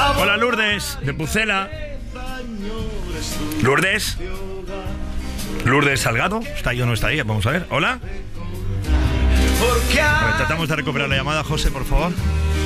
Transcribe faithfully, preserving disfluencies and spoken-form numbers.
Hola, Lourdes, de Pucela. Lourdes. Lourdes Salgado. ¿Está ahí o no está ahí? Vamos a ver. Hola. A ver, tratamos de recuperar la llamada. José, por favor.